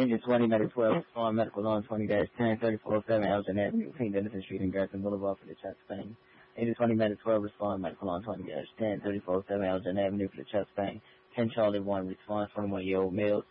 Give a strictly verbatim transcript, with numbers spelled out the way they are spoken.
Engine twenty, Medic twelve, respond, medical on twenty dash ten, thirty-four oh seven, Elgin Avenue, between Dennison Street and Garrison Boulevard for the chest pain. Engine twenty, Medic twelve, respond, medical on twenty dash ten, thirty-four oh seven, Elgin Avenue for the chest pain. ten Charlie one, response, twenty-one-year-old male,